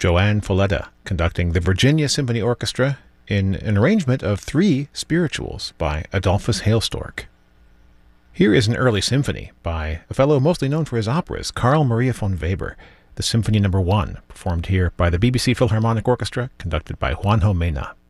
Joanne Folletta conducting the Virginia Symphony Orchestra in an arrangement of 3 spirituals by Adolphus Hailstork. Here is an early symphony by a fellow mostly known for his operas, Carl Maria von Weber, the Symphony No. 1, performed here by the BBC Philharmonic Orchestra, conducted by Juanjo Mena.